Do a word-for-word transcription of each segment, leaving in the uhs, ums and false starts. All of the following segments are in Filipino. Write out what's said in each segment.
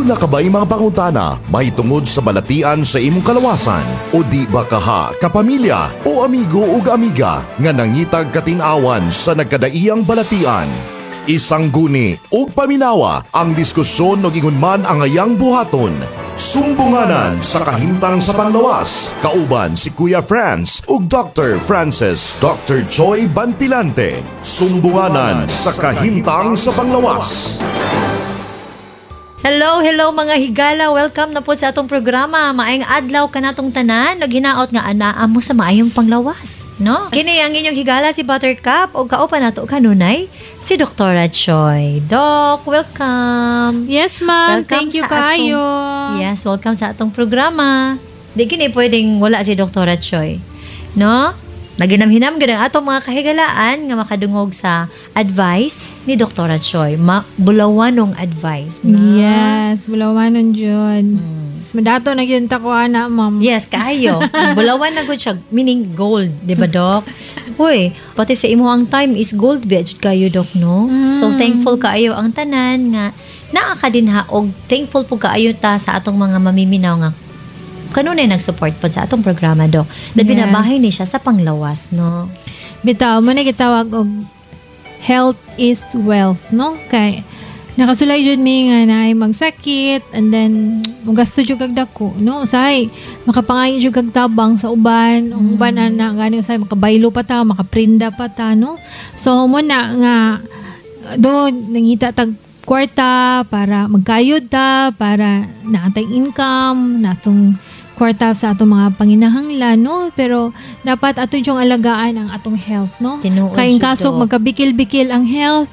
Doon na kabay mga pangutana, may tungod sa balatian sa imong kalawasan, o di ba kaha, kapamilya, o amigo o amiga, nga nangitag katinawan sa nagkadaiyang balatian. Isang guni o paminawa ang diskusyon o gingunman ang ayang buhaton. Sumbunganan sa kahimtang sa panglawas, kauban si Kuya Franz ug Doctor Francis Doctor Joy Bantilante. Sumbunganan sa kahimtang sa panglawas. Hello, hello mga higala. Welcome na po sa atong programa. Maayong adlaw kanatong tanan. Naghinaot nga anaa mo sa maayong panglawas, no? Kini ang inyong higala si Buttercup o kaupan nato kanunay si Doktora Choi. Doc, welcome. Yes, ma'am. Welcome Thank you sa kayo. atong- Yes, welcome sa atong programa. Di kini pwedeng wala si Doktora Choi, no? Naginamhinam gid ang atong mga kahigalaan nga makadungog sa advice ni Doktora Choi. Ma bulawanong advice na. Yes, bulawanon dyan. Hmm. Madato na yun tako, ana, ma'am. Yes, kayo. Bulawan na gud siya, meaning gold, di ba, Doc? Hoy, pati sa imo ang time is gold ba jud kayo, Doc, no? Mm. So thankful kaayo ang tanan nga naa ka din ha og thankful po kaayo ta sa atong mga mamiminaw nga kanunay nag-support po sa atong programa, Doc. Na Yes. binabahay ni siya sa panglawas, no? Bitaw, mo na gitawag og health is wealth, no? Kay nakasulay jud mi nga na ay magsakit and then magasto jud kag dako, no? Usahay makapangayo jud kag tabang sa uban, ang uban ana gani usahay makabaylo pa ta, makaprinda pa ta, no? So mo na nga do nangita tag kwarta para magkayod ta, para natay income, natong kwarta sa atong mga panginahanglan, no? Pero dapat ato yung alagaan ang atong health, no? Tinuod Kayong jud, kasog Doc. magkabikil-bikil ang health,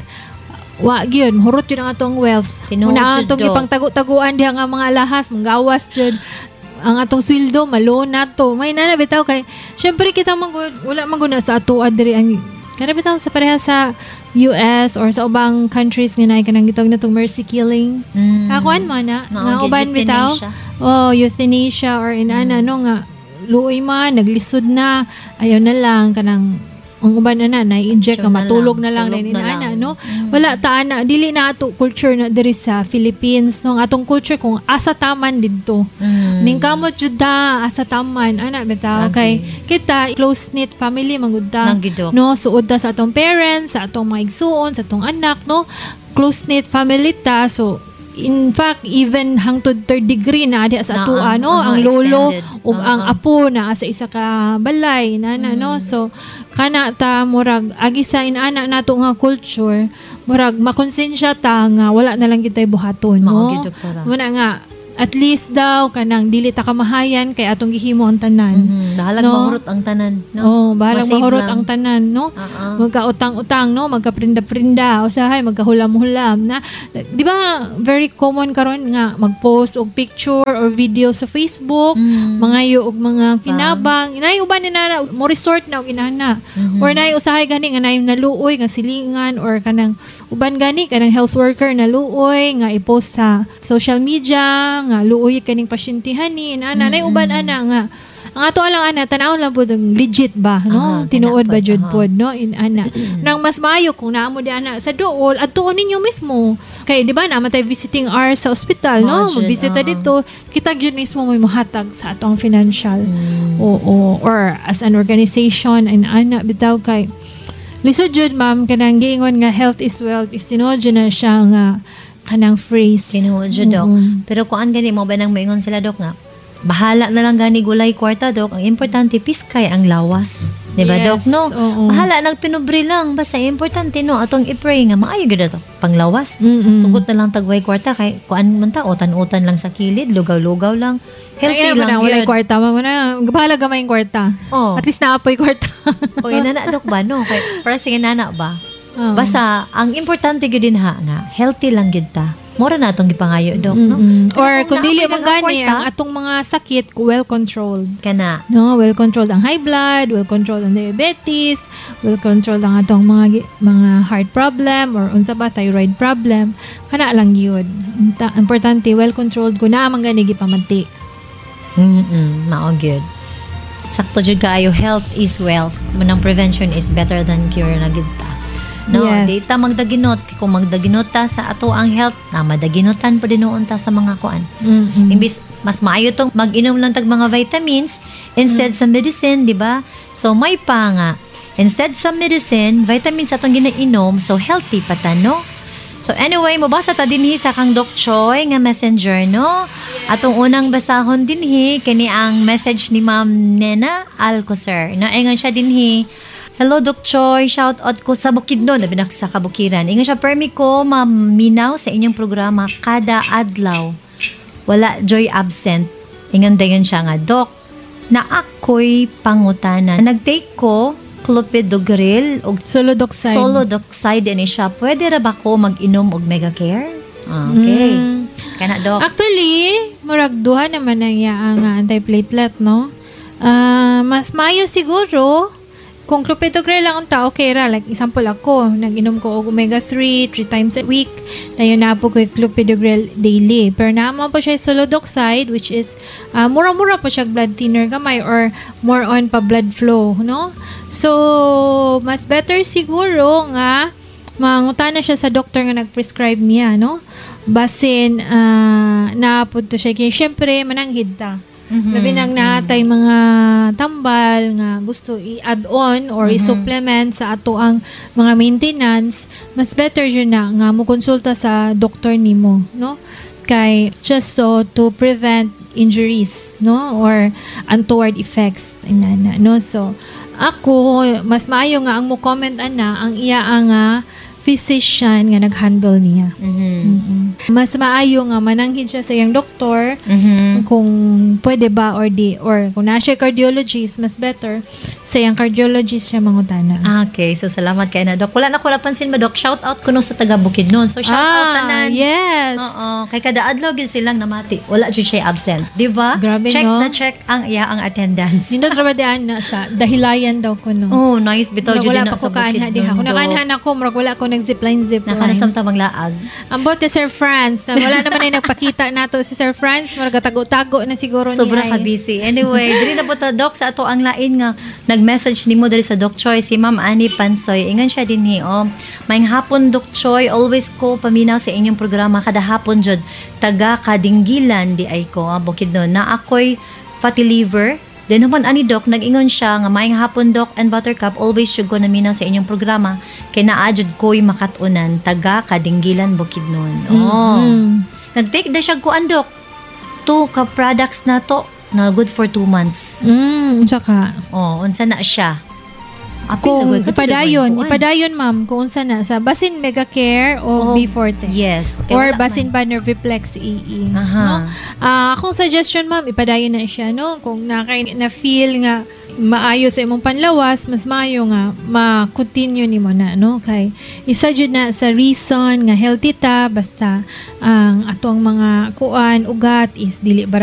wa gyud hurot yun ang atong wealth. Tinuod Una jud, atong Doc. ipangtagu-taguan diha nga mga lahas, manggawas jud ang atong sweldo, malo na to. May nana bitaw kay syempre kita man gud- wala man gud na sa ato adiri ang kada bitaw sa pareha sa U S or sa ubang countries nga naay kanang gitawag natong mercy killing. Mm. Kakuan mo na, No, nga gid uban bitaw. euthanasia. Oh, euthanasia or inana, Mm. no nga, luoy man, naglisod na, ayaw na lang, kanang, ang uban na na, na-inject Sure ka, na matulog lang, na lang, tulog na na inana, lang. no? Mm. Wala, taan na, dili na ato culture na diri sa Philippines, no? Ang atong culture kung asa taman dito. Mm. Ning kamot jud da, asa taman, ana, bitaw, Okay. kay kita, close-knit family, magud ta. Nang gid, Doc. No, suod ta sa atong parents, sa atong mga igsuon, sa atong anak, no? Close-knit family ta. So, in fact, even hangtod third degree na diha sa Na, ato, ah, ano, ah, ang lolo extended. ug Ah, ang ah. apo na sa isa ka balay na na, no? So, kana ta murag agi sa inana nato nga culture, murag makonsensya ta nga wala na lang kitay buhaton, Mao no? gid, Doktora. Muna nga at least daw kanang dili ta kamahayan kay atong gihimo ang tanan. Mhm. Bahalag No? mahurot ang tanan, no? Oh, bahalang Masave mahurot lang. ang tanan, no? Ah, ah. Magkautang-utang, no? Magkaprinda-prinda, usahay, magkahulam-hulam na. Di ba, very common karon nga mag-post og picture or video sa Facebook, Mm. mga yu og mga kinabang. Inay uban na na mo resort na og inana. Mhm. Or nay usahay gani nga nay naluoy nga silingan or kanang uban gani kanang health worker na luoy nga i-post sa social media nga luoy kaning pasyentihan ni inana. Nay uban ana nga ang ato lang ana tanaw lang pud ang legit ba, no? Aha, Tinuod ba tinapad, jud aha. pod, no? In ana. Nang mas maayo kung naamo di ana sa duol at tuon ninyo mismo. Kay di ba namatay visiting hours sa ospital, no? Mao jud, Magbisita aha. dito, kita jud mismo may mohatag sa atong financial. Mm. Oo, or as an organization and ana bitaw kay lisod jud ma'am kanang giingon nga health is wealth is tinuod jud na siya nga kanang phrase. Tinuod jud, Doc. Oo. Pero kuan gani mo ba nang moingon sila, Doc, nga bahala na lang gani gulay kwarta, Doc. Ang importante piskay ang lawas. Di ba, Yes, Doc, no? oo. Bahala nagpinubri lang. Basta importante, no? Atong i-pray nga maayo gid to panglawas. Mm-mm. Sugot na lang tagway kwarta kay kuan man ta utan-utan lang sa kilid, lugaw-lugaw lang. Healthy Ay, lang na, wala yun. kwarta. Mama na, bahala gamay yung kwarta. Oh. At least naapoy kwarta. O inana, Doc, ba, no? Kay, para sige nana ba? Oo. Basta, ang importante gid din ha nga, healthy lang gid ta. Mura na atong gipangayo, Doc, no? Mm-mm. Pero Or kung kung dili naapoy man lang ang gani, kwarta, ang atong mga sakit, well-controlled. kana. No, well-controlled ang high blood, well-controlled ang diabetes, well-controlled ang atong mga gi- mga heart problem or unsa ba thyroid problem. Kana lang gyud. Imta- Importante well-controlled ko na man gani gipamanti. Mm-mm, mao gyud. Sakto jud kaayo, health is wealth. Manang prevention is better than cure na gid ta. No, Yes. di ta magdaginot kung magdaginot ta sa ato ang health na madaginotan po dinoon ta sa mga kuan. Mm-mm. Imbis mas maayo tong mag-inom lang tag mga vitamins instead sa medicine, di ba? So may pa nga. Instead sa medicine, vitamins atong ginainom, so healthy pa ta, no? So anyway, mabasa ta dinhi sa kang Doc Choi nga messenger, no? Atong unang basahon dinhi kini ang message ni Ma'am Nena Alcocer. Naingon siya dinhi. Hello Doc Choi, shout out ko sa Bukidnon, nabi na sa Kabukiran. Ingon siya, permi ko maminaw sa inyong programa kada adlaw. Wala joy absent. Ingon dayon siya nga, Doc, na ako'y pangutanan. Nag-take ko clopidogrel o Solodoxide. Solodoxide ini siya. Pwede ra ba ko mag-inom og Megacare? Ah, okay. Mm. Kana Doc. Actually, murag duha naman ang yaang uh, anti-platelet, no? Ah, mas mayo siguro kung clopidogrel lang unta, okay ra. Like, example ako, nag-inom ko og omega three, three times a week. Dayon na po ko yung clopidogrel daily. Pero naman po siya yung solodoxide, which is, ah, mura-mura po siya blood thinner gamay or more on pa blood flow, no? So, mas better siguro nga, mangutana siya sa doctor nga nag-prescribe niya, no? Basin, ah, na po to siya. Kaya, syempre, mananghid ta. Mhm. Labi nang natay mga tambal nga gusto i-add on or Mhm. i-supplement sa ato ang mga maintenance, mas better yun na nga mo konsulta sa doktor nimo, no? Kay just so to prevent injuries, no? Or untoward effects inana, no? So ako mas maayo nga ang mo comment ana ang iya nga physician nga nag-handle niya. Mhm. Mm-mm. Mas maayo nga mananghid siya sa iyang doktor Mhm. kung pwede ba or di or kung na siya cardiologist, mas better sa iyang cardiologist siya mangutana. Okay, so salamat kay na Doc. Wala na ko napansin mo Doc, shout out ko no sa taga Bukidnon. So shout out tanan. Ah, yes. Oo, kay kada adlaw gyud silang namati. Wala jud siya absent, di ba? Grabe, check no? na check ang iya ang attendance. Nindot ra ba diyan na sa dahilayan daw ko no. Oh, nice bitaw Murag jud wala na pa sa ko kaanha diha. Bukidnon. Kung nakaanhan ako, murag wala ko nag-zipline zipline. Nakanasam ta laag. Ambot ni Sir Franz, na wala naman ay nagpakita nato si Sir Franz, murag tago-tago na siguro niya. Sobra ka busy. Anyway, diri na po ta Doc sa ato ang lain nga nag-message nimo diri sa Doc Choi si Ma'am Annie Pansoy. Ingon siya dinhi, oh. Maayong hapon Doc Choi, always ko paminaw sa inyong programa kada hapon jud. Taga Kadinggilan di ay ko, ah, Bukidnon na ako'y fatty liver. Then naman ani Doc, nag-ingon siya nga maayong hapon Doc and Buttercup, always syud ko naminaw sa inyong programa kay naa jud ko'y makatunan taga Kadinggilan Bukidnon. Oh. Mhm. Nag-take da siya kuan Doc. Two ka products na to na good for two months. Mm, tsaka Oh, unsa na siya? Apil kung na gud, ipadayon, kuan. ipadayon ma'am kung unsa na sa basin Megacare Oh, o B forte. Yes. Kay Or wala basin man. ba Nerviplex A E. Aha. No? Ah, akong suggestion ma'am, ipadayon na siya, no? Kung na, na feel nga maayo sa imong panlawas, mas maayo nga ma-continue nimo na, no? Kay isa jud na sa reason nga healthy ta basta ang atong mga kuan ugat is dili bara